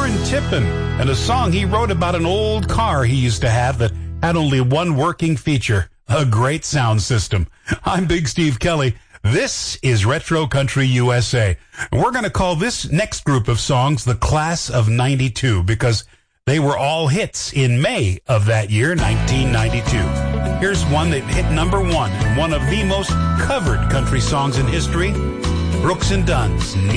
Aaron Tippin and a song he wrote about an old car he used to have that had only one working feature, a great sound system. I'm Big Steve Kelly. This is Retro Country USA. We're going to call this next group of songs the Class of 92 because they were all hits in May of that year, 1992. Here's one that hit number one and one of the most covered country songs in history, Brooks and Dunn's